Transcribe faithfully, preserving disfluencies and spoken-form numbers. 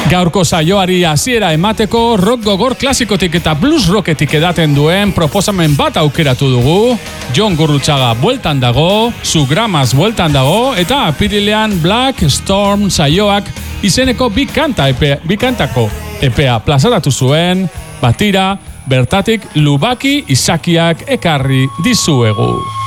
Gaurko saioari hasiera emateko rock gogor klasikotik eta blues rocketik edaten duen proposamen bat aukeratu dugu. Jon Gurrutxaga bueltan dago, Sugramas bueltan dago, eta apirilean Black Storm saioak izeneko bi kanta epe, bi kantako epea plazaratu zuen, batira, bertatik Lubaki Izakiak ekarri dizuegu.